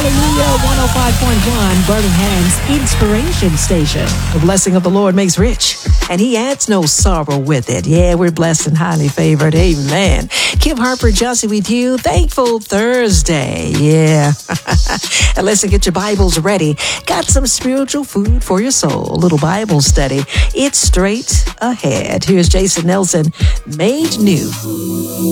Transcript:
Hallelujah, 105.1, Birmingham's inspiration station. The blessing of the Lord makes rich, and he adds no sorrow with it. Yeah, we're blessed and highly favored. Amen. Kim Harper, Josie with you. Thankful Thursday. Yeah. And listen, get your Bibles ready. Got some spiritual food for your soul. A little Bible study. It's straight ahead. Here's Jason Nelson, Made New.